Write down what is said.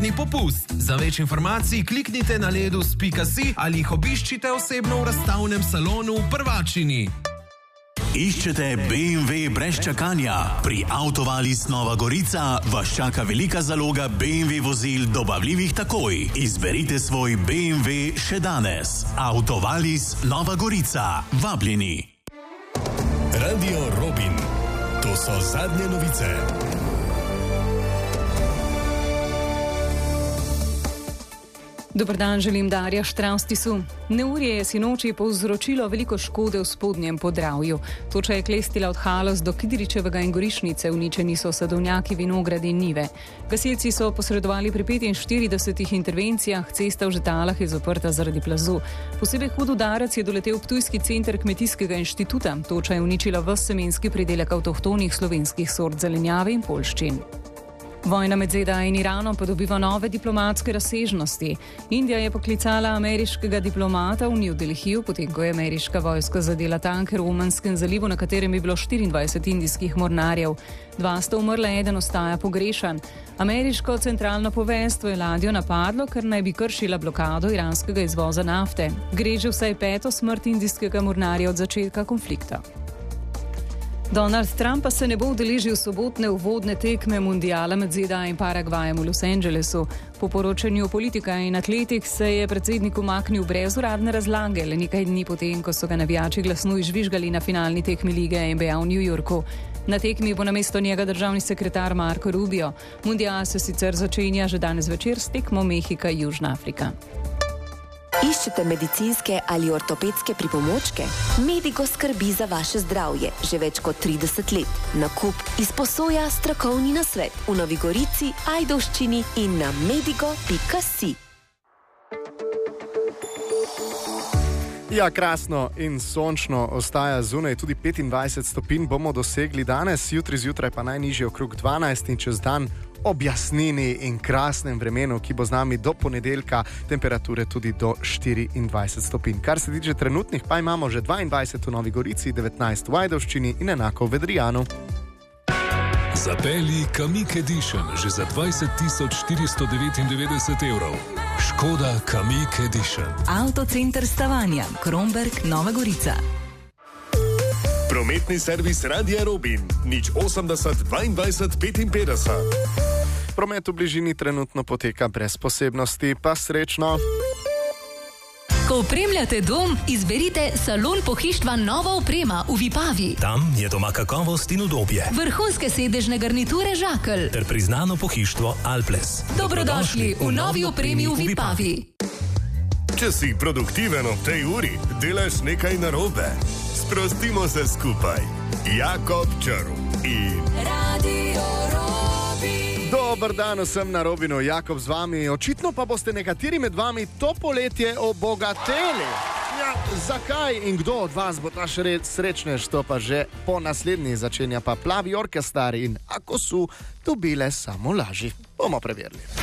letni popust. Za več informacij kliknite na ledus.si ali jih obiščite osebno v razstavnem salonu v Prvačini. Iščete BMW brez čakanja? Pri Autovalis Nova Gorica vas čaka velika zaloga BMW vozil dobavljivih takoj. Izberite svoj BMW še danes. Autovalis Nova Gorica. Vabljeni. Radio Robin. To so zadnje novice. Dober dan, želim Darja Štravstisu. Neurje je sinoči povzročilo veliko škode v spodnjem Podravju. Toča je klestila od Haloz do Kidričevega in Gorišnice, uničeni so sadovnjaki, vinogradi in njive. Gasilci so posredovali pri 45 intervencijah, cesta v Žetalah je zaprta zaradi plazu. Posebej hud udarec je doletel Ptujski center Kmetijskega inštituta. Toča je uničila ves semenski pridelek avtohtonih slovenskih sort zelenjave in poljščin. Vojna med ZDA in Iranom pa dobiva nove diplomatske razsežnosti. Indija je poklicala ameriškega diplomata v New Delhiju, potem ko je ameriška vojska zadela tanker v Omanskem zalivu, na katerem je bilo 24 indijskih mornarjev. 2 sta umrla, eden ostaja pogrešan. Ameriško centralno poveljstvo je ladjo napadlo, ker naj bi kršila blokado iranskega izvoza nafte. Gre že vsaj 5. smrt indijskega mornarja od začetka konflikta. Donald Trump pa se ne bo udeležil sobotne uvodne tekme mundiala med ZDA in Paragvajem v Los Angelesu. Po poročanju Politika in Atletik se je predsednik umaknil brez uradne razlage, le nekaj dni potem, ko so ga navijači glasno izžvižgali na finalni tekmi lige NBA v New Yorku. Na tekmi bo namesto njega državni sekretar Marco Rubio. Mundial se sicer začenja že danes večer s tekmo Mehika-Južna Afrika. Iščete medicinske ali ortopedske pripomočke? Medigo skrbi za vaše zdravje že več kot 30 let. Nakup, izposoja, strokovni nasvet v Novi Gorici, Ajdovščini in na medigo.si. Ja, krasno in sončno ostaja zunaj, tudi 25 stopinj bomo dosegli danes, jutri zjutraj pa najnižje okrog 12 in čez dan ob jasnini in krasnem vremenu, ki bo z nami do ponedeljka, temperature tudi do 24 stopinj. Kar se tiče trenutnih, pa imamo že 22 v Novi Gorici, 19 v Ajdovščini in enako v Vedrijanu. Zapelji Kamiq Edition že za 20.499 evrov. Škoda Kamiq Edition. Avtocenter Stavanja, Kromberk, Nova Gorica. Prometni servis Radia Robin, 080 22 55. Promet v bližini trenutno poteka brez posebnosti, pa srečno. Ko opremljate dom, izberite salon pohištva Nova oprema v Vipavi. Tam je doma kakovost in udobje. Vrhunske sedežne garniture Žakelj. Ter priznano pohištvo Alples. Dobrodošli v novi opremi v Vipavi. Če si produktiven ob tej uri, delaš nekaj narobe. Sprostimo se skupaj. Jakob Črv in Radio Robin. Dober dan vsem na Robinu, Jakob z vami. Očitno pa boste nekateri med vami to poletje obogateli. Ja, zakaj in kdo od vas bo ta srečnež, to pa že po naslednji začenja pa Plavi orkestar in Ako su dobile samo laži. Bomo preverili.